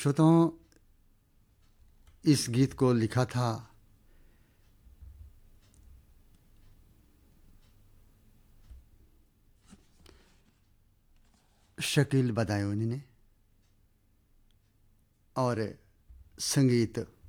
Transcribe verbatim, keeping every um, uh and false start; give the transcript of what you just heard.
श्रोताओं, इस गीत को लिखा था शकील बदायूनी ने और संगीत